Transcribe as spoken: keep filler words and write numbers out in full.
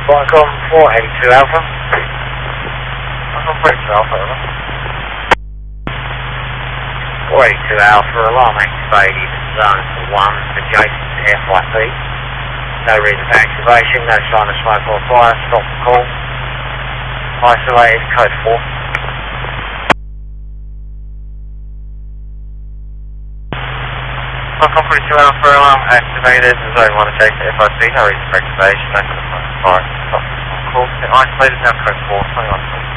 Welcome four eighty-two Alpha. Welcome four eighty-two Alpha, over. four eighty-two Alpha, alarm activated, zone one, adjacent to F Y P. No reason for activation, no sign of smoke or fire, stop the call. Isolated, code four. Welcome four eighty-two Alpha, alarm activated, zone one, adjacent to F Y P. No reason for activation, no sign of smoke or fire, stop the call. Isolated, now code four, twenty-one.